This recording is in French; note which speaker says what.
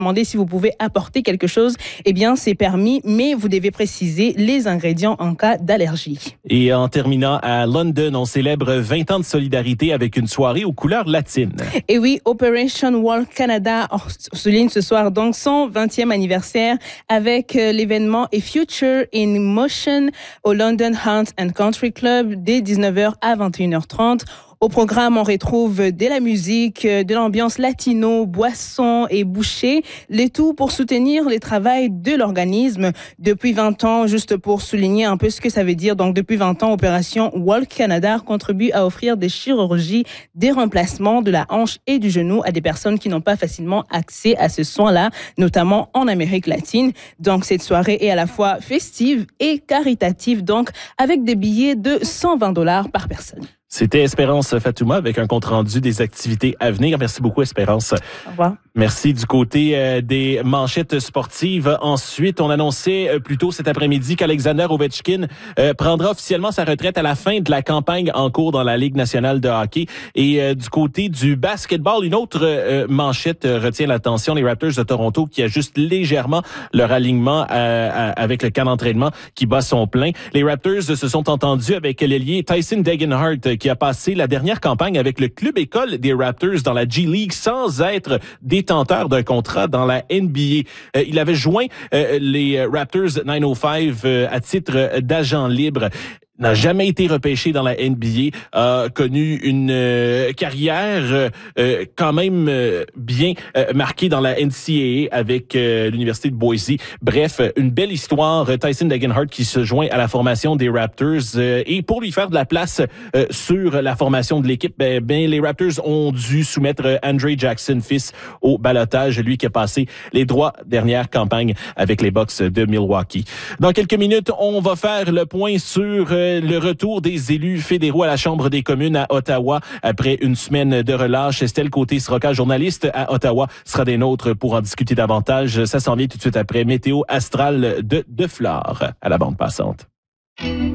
Speaker 1: demandez si vous pouvez apporter quelque chose. Eh bien, c'est permis, mais vous devez préciser les ingrédients en cas d'allergie.
Speaker 2: Et en terminant, à London, on célèbre 20 ans de solidarité avec une soirée aux couleurs latines.
Speaker 1: Et oui, Operation World Canada souligne ce soir donc son 20e anniversaire avec l'événement A Future in Motion au London Hunt and Country Club dès 19h à 21h30. Au programme, on retrouve de la musique, de l'ambiance latino, boissons et bouchées, le tout pour soutenir le travail de l'organisme. Depuis 20 ans, juste pour souligner un peu ce que ça veut dire, donc depuis 20 ans, Opération World Canada contribue à offrir des chirurgies, des remplacements de la hanche et du genou à des personnes qui n'ont pas facilement accès à ce soin-là, notamment en Amérique latine. Donc cette soirée est à la fois festive et caritative, donc avec des billets de $120 par personne.
Speaker 2: C'était Espérance Fatouma avec un compte-rendu des activités à venir. Merci beaucoup, Espérance.
Speaker 1: Au revoir.
Speaker 2: Merci. Du côté des manchettes sportives. Ensuite, on annonçait plus tôt cet après-midi qu'Alexander Ovechkin prendra officiellement sa retraite à la fin de la campagne en cours dans la Ligue nationale de hockey. Et du côté du basketball, une autre manchette retient l'attention. Les Raptors de Toronto qui ajustent légèrement leur alignement avec le camp d'entraînement qui bat son plein. Les Raptors se sont entendus avec l'ailier Tyson Degenhardt qui a passé la dernière campagne avec le club école des Raptors dans la G-League sans être détenteur d'un contrat dans la NBA. Il avait joint les Raptors 905 à titre d'agent libre. N'a jamais été repêché dans la NBA, a connu une carrière quand même bien marquée dans la NCAA avec l'Université de Boise. Bref, une belle histoire. Tyson Degenhardt qui se joint à la formation des Raptors. Et pour lui faire de la place sur la formation de l'équipe, les Raptors ont dû soumettre Andre Jackson, fils, au ballottage. Lui qui a passé les 3 dernières campagnes avec les Bucks de Milwaukee. Dans quelques minutes, on va faire le point sur le retour des élus fédéraux à la Chambre des communes à Ottawa après une semaine de relâche. Estelle Côté-Sroca, journaliste à Ottawa, sera des nôtres pour en discuter davantage. Ça s'en vient tout de suite après Météo Astral de Flore à la bande passante.